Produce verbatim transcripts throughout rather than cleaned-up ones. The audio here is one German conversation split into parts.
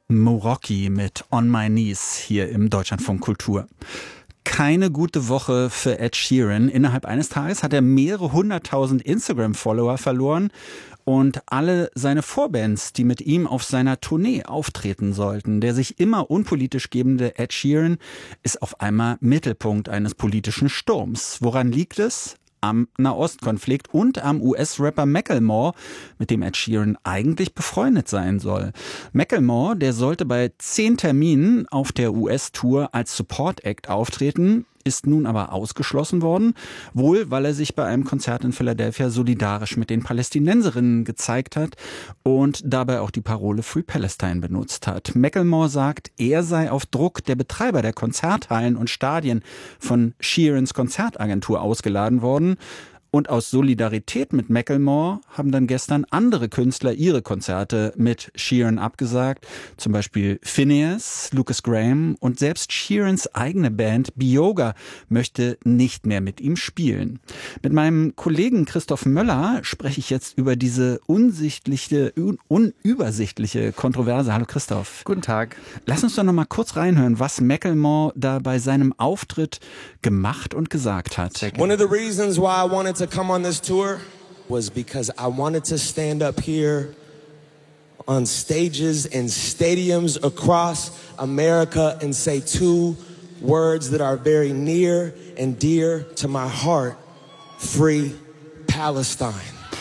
Moroki mit On My Knees hier im Deutschlandfunk Kultur. Keine gute Woche für Ed Sheeran. Innerhalb eines Tages hat er mehrere hunderttausend Instagram-Follower verloren. Und alle seine Vorbands, die mit ihm auf seiner Tournee auftreten sollten. Der sich immer unpolitisch gebende Ed Sheeran ist auf einmal Mittelpunkt eines politischen Sturms. Woran liegt es? Am Nahostkonflikt und am U S-Rapper Macklemore, mit dem Ed Sheeran eigentlich befreundet sein soll. Macklemore, der sollte bei zehn Terminen auf der U S-Tour als Support-Act auftreten, ist nun aber ausgeschlossen worden, wohl weil er sich bei einem Konzert in Philadelphia solidarisch mit den Palästinenserinnen gezeigt hat und dabei auch die Parole Free Palestine benutzt hat. Macklemore sagt, er sei auf Druck der Betreiber der Konzerthallen und Stadien von Sheerans Konzertagentur ausgeladen worden. Und aus Solidarität mit Macklemore haben dann gestern andere Künstler ihre Konzerte mit Sheeran abgesagt. Zum Beispiel Phineas, Lucas Graham und selbst Sheerans eigene Band Bioga möchte nicht mehr mit ihm spielen. Mit meinem Kollegen Christoph Möller spreche ich jetzt über diese unsichtliche, un- unübersichtliche Kontroverse. Hallo Christoph. Guten Tag. Lass uns doch noch mal kurz reinhören, was Macklemore da bei seinem Auftritt gemacht und gesagt hat. One of the reasons why I wanted to come on this tour was because I wanted to stand up here on stages and stadiums across America and say two words that are very near and dear to my heart: Free Palestine.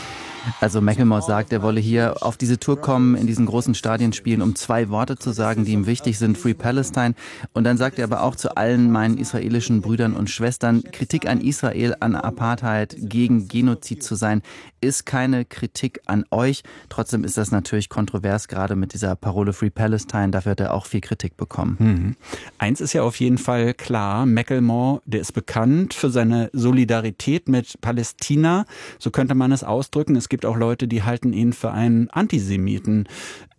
Also Macklemore sagt, er wolle hier auf diese Tour kommen, in diesen großen Stadien spielen, um zwei Worte zu sagen, die ihm wichtig sind: Free Palestine. Und dann sagt er aber auch zu allen meinen israelischen Brüdern und Schwestern, Kritik an Israel, an Apartheid, gegen Genozid zu sein, ist keine Kritik an euch. Trotzdem ist das natürlich kontrovers, gerade mit dieser Parole Free Palestine. Dafür hat er auch viel Kritik bekommen. Mhm. Eins ist ja auf jeden Fall klar, Macklemore, der ist bekannt für seine Solidarität mit Palästina. So könnte man es ausdrücken. Es gibt auch Leute, die halten ihn für einen Antisemiten.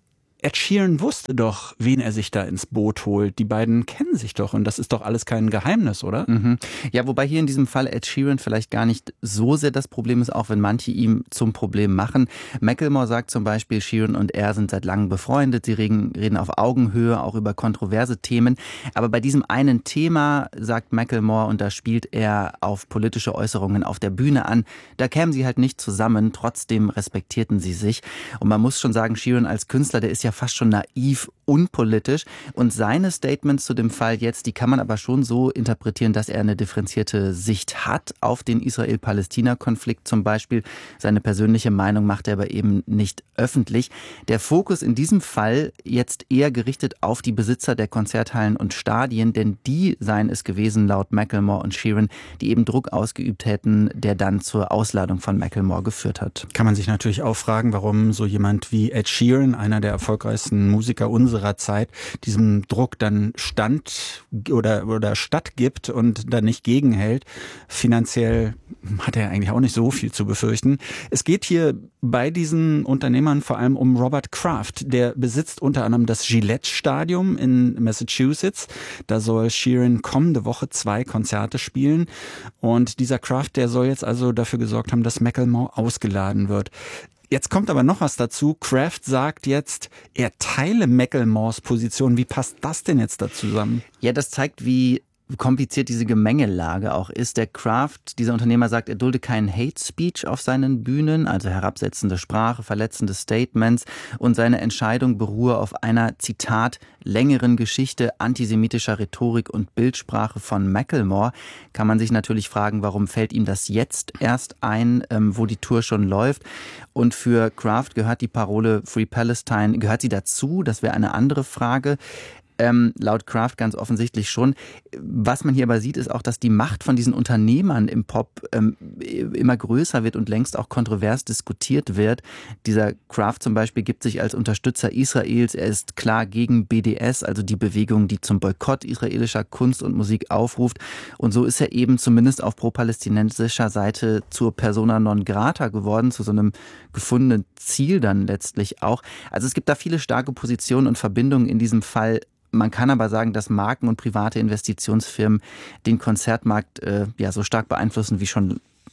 Ed Sheeran wusste doch, wen er sich da ins Boot holt. Die beiden kennen sich doch und das ist doch alles kein Geheimnis, oder? Mhm. Ja, wobei hier in diesem Fall Ed Sheeran vielleicht gar nicht so sehr das Problem ist, auch wenn manche ihm zum Problem machen. Macklemore sagt zum Beispiel, Sheeran und er sind seit langem befreundet. Sie reden, reden auf Augenhöhe, auch über kontroverse Themen. Aber bei diesem einen Thema, sagt Macklemore, und da spielt er auf politische Äußerungen auf der Bühne an, da kämen sie halt nicht zusammen. Trotzdem respektierten sie sich. Und man muss schon sagen, Sheeran als Künstler, der ist ja fast schon naiv, unpolitisch. Und seine Statements zu dem Fall jetzt, die kann man aber schon so interpretieren, dass er eine differenzierte Sicht hat auf den Israel-Palästina-Konflikt zum Beispiel. Seine persönliche Meinung macht er aber eben nicht öffentlich. Der Fokus in diesem Fall jetzt eher gerichtet auf die Besitzer der Konzerthallen und Stadien, denn die seien es gewesen, laut Macklemore und Sheeran, die eben Druck ausgeübt hätten, der dann zur Ausladung von Macklemore geführt hat. Kann man sich natürlich auch fragen, warum so jemand wie Ed Sheeran, einer der erfolgreichsten Musiker unserer Zeit, diesem Druck dann stand oder, oder stattgibt und dann nicht gegenhält. Finanziell hat er eigentlich auch nicht so viel zu befürchten. Es geht hier bei diesen Unternehmern vor allem um Robert Kraft. Der besitzt unter anderem das Gillette-Stadium in Massachusetts. Da soll Sheeran kommende Woche zwei Konzerte spielen. Und dieser Kraft, der soll jetzt also dafür gesorgt haben, dass Macklemore ausgeladen wird. Jetzt kommt aber noch was dazu. Kraft sagt jetzt, er teile Macklemores Position. Wie passt das denn jetzt da zusammen? Ja, das zeigt, wie kompliziert diese Gemengelage auch ist. Der Kraft, dieser Unternehmer, sagt, er dulde keinen Hate Speech auf seinen Bühnen, also herabsetzende Sprache, verletzende Statements, und seine Entscheidung beruhe auf einer, Zitat, längeren Geschichte antisemitischer Rhetorik und Bildsprache von Macklemore. Kann man sich natürlich fragen, warum fällt ihm das jetzt erst ein, ähm, wo die Tour schon läuft. Und für Kraft gehört die Parole Free Palestine, gehört sie dazu? Das wäre eine andere Frage. Ähm, laut Kraft ganz offensichtlich schon. Was man hier aber sieht, ist auch, dass die Macht von diesen Unternehmern im Pop ähm, immer größer wird und längst auch kontrovers diskutiert wird. Dieser Kraft zum Beispiel gibt sich als Unterstützer Israels. Er ist klar gegen B D S, also die Bewegung, die zum Boykott israelischer Kunst und Musik aufruft. Und so ist er eben zumindest auf pro-palästinensischer Seite zur Persona non grata geworden, zu so einem gefundenen Ziel dann letztlich auch. Also es gibt da viele starke Positionen und Verbindungen in diesem Fall. Man kann aber sagen, dass Marken und private Investitionsfirmen den Konzertmarkt äh, ja so stark beeinflussen wie schon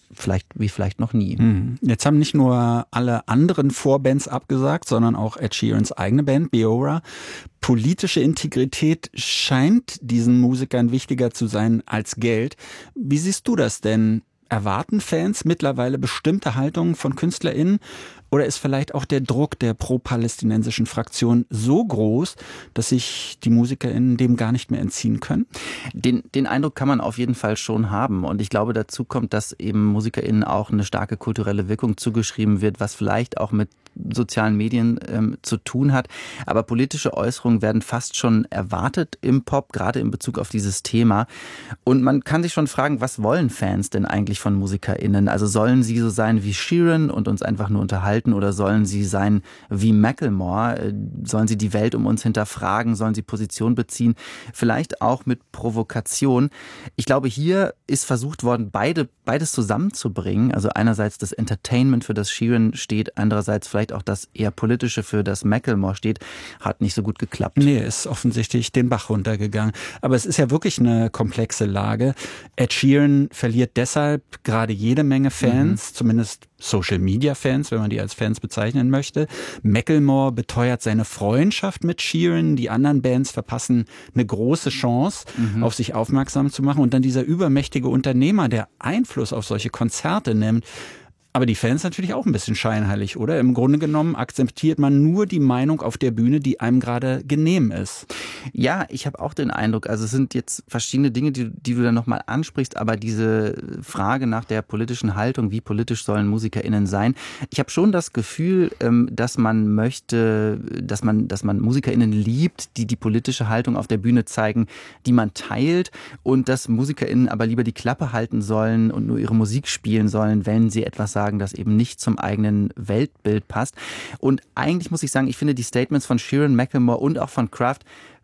vielleicht wie vielleicht noch nie. Jetzt haben nicht nur alle anderen Vorbands abgesagt, sondern auch Ed Sheerans eigene Band, Beora. Politische Integrität scheint diesen Musikern wichtiger zu sein als Geld. Wie siehst du das denn? Erwarten Fans mittlerweile bestimmte Haltungen von KünstlerInnen? Oder ist vielleicht auch der Druck der pro-palästinensischen Fraktion so groß, dass sich die MusikerInnen dem gar nicht mehr entziehen können? Den, den Eindruck kann man auf jeden Fall schon haben. Und ich glaube, dazu kommt, dass eben MusikerInnen auch eine starke kulturelle Wirkung zugeschrieben wird, was vielleicht auch mit sozialen Medien ähm, zu tun hat. Aber politische Äußerungen werden fast schon erwartet im Pop, gerade in Bezug auf dieses Thema. Und man kann sich schon fragen, was wollen Fans denn eigentlich von MusikerInnen? Also sollen sie so sein wie Sheeran und uns einfach nur unterhalten oder sollen sie sein wie Macklemore? Sollen sie die Welt um uns hinterfragen? Sollen sie Position beziehen? Vielleicht auch mit Provokation. Ich glaube, hier ist versucht worden, beide, beides zusammenzubringen. Also einerseits das Entertainment, für das Sheeran steht, andererseits vielleicht auch das eher Politische, für das Macklemore steht, hat nicht so gut geklappt. Nee, ist offensichtlich den Bach runtergegangen. Aber es ist ja wirklich eine komplexe Lage. Ed Sheeran verliert deshalb gerade jede Menge Fans, mhm. zumindest Social-Media-Fans, wenn man die als Fans bezeichnen möchte. Macklemore beteuert seine Freundschaft mit Sheeran. Die anderen Bands verpassen eine große Chance, mhm. auf sich aufmerksam zu machen. Und dann dieser übermächtige Unternehmer, der Einfluss auf solche Konzerte nimmt. Aber die Fans natürlich auch ein bisschen scheinheilig, oder? Im Grunde genommen akzeptiert man nur die Meinung auf der Bühne, die einem gerade genehm ist. Ja, ich habe auch den Eindruck, also es sind jetzt verschiedene Dinge, die, die du da nochmal ansprichst, aber diese Frage nach der politischen Haltung, wie politisch sollen MusikerInnen sein, ich habe schon das Gefühl, dass man möchte, dass man, dass man MusikerInnen liebt, die die politische Haltung auf der Bühne zeigen, die man teilt und dass MusikerInnen aber lieber die Klappe halten sollen und nur ihre Musik spielen sollen, wenn sie etwas sagen, das eben nicht zum eigenen Weltbild passt. Und eigentlich muss ich sagen, ich finde die Statements von Sheeran, Macklemore und auch von Kraft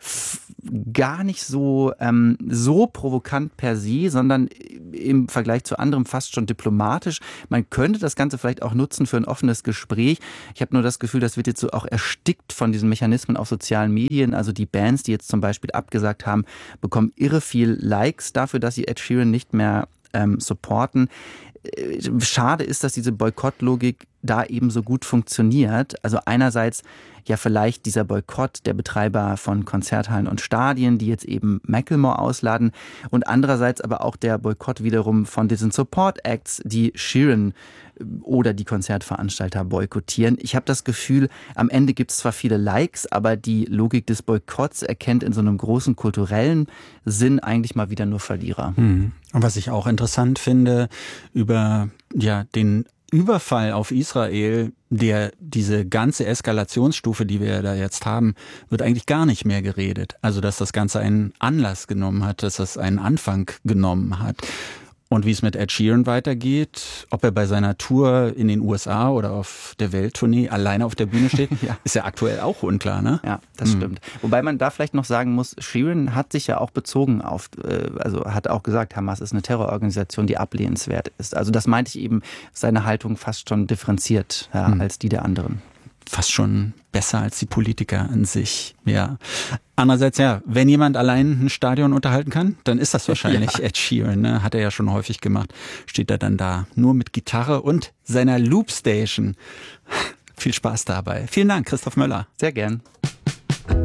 gar nicht so, ähm, so provokant per se, sondern im Vergleich zu anderem fast schon diplomatisch. Man könnte das Ganze vielleicht auch nutzen für ein offenes Gespräch. Ich habe nur das Gefühl, das wird jetzt so auch erstickt von diesen Mechanismen auf sozialen Medien. Also die Bands, die jetzt zum Beispiel abgesagt haben, bekommen irre viel Likes dafür, dass sie Ed Sheeran nicht mehr ähm, supporten. Schade ist, dass diese Boykottlogik da eben so gut funktioniert. Also einerseits ja vielleicht dieser Boykott der Betreiber von Konzerthallen und Stadien, die jetzt eben Macklemore ausladen und andererseits aber auch der Boykott wiederum von diesen Support-Acts, die Sheeran oder die Konzertveranstalter boykottieren. Ich habe das Gefühl, am Ende gibt es zwar viele Likes, aber die Logik des Boykotts erkennt in so einem großen kulturellen Sinn eigentlich mal wieder nur Verlierer. Hm. Und was ich auch interessant finde, über ja den Überfall auf Israel, der diese ganze Eskalationsstufe, die wir da jetzt haben, wird eigentlich gar nicht mehr geredet. Also dass das Ganze einen Anlass genommen hat, dass das einen Anfang genommen hat. Und wie es mit Ed Sheeran weitergeht, ob er bei seiner Tour in den U S A oder auf der Welttournee alleine auf der Bühne steht, ja. ist ja aktuell auch unklar, ne? Ja, das mhm. stimmt. Wobei man da vielleicht noch sagen muss, Sheeran hat sich ja auch bezogen auf, also hat auch gesagt, Hamas ist eine Terrororganisation, die ablehnenswert ist. Also das meinte ich eben, seine Haltung fast schon differenziert ja, mhm. als die der anderen. Fast schon besser als die Politiker an sich, ja. Andererseits, ja, wenn jemand allein ein Stadion unterhalten kann, dann ist das wahrscheinlich ja. Ed Sheeran, ne? Hat er ja schon häufig gemacht. Steht er dann da nur mit Gitarre und seiner Loopstation. Viel Spaß dabei. Vielen Dank, Christoph Möller. Sehr gern.